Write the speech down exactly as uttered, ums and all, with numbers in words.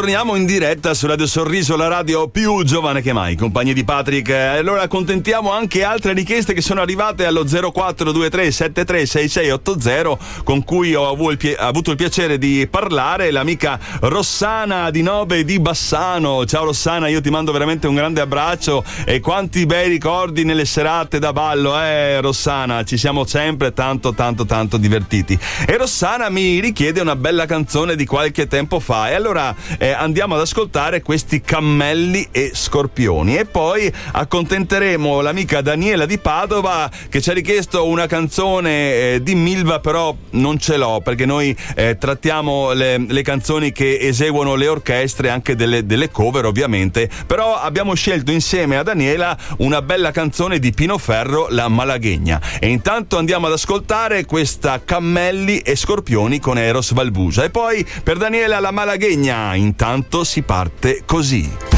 torniamo in diretta su Radio Sorriso, la radio più giovane che mai, compagnia di Patrick. Allora accontentiamo anche altre richieste che sono arrivate allo zero quattro due tre sette tre sei sei otto zero, con cui ho avuto il piacere di parlare, l'amica Rossana di Nove di Bassano. Ciao Rossana, io ti mando veramente un grande abbraccio e quanti bei ricordi nelle serate da ballo, eh Rossana, ci siamo sempre tanto tanto tanto divertiti. E Rossana mi richiede una bella canzone di qualche tempo fa e allora eh, andiamo ad ascoltare questi Cammelli e Scorpioni e poi accontenteremo l'amica Daniela di Padova che ci ha richiesto una canzone eh, di Milva, però non ce l'ho perché noi eh, trattiamo le, le canzoni che eseguono le orchestre, anche delle, delle cover ovviamente, però abbiamo scelto insieme a Daniela una bella canzone di Pino Ferro, La Malaghegna, e intanto andiamo ad ascoltare questa Cammelli e Scorpioni con Eros Valbusa e poi per Daniela La Malaghegna. Intanto si parte così.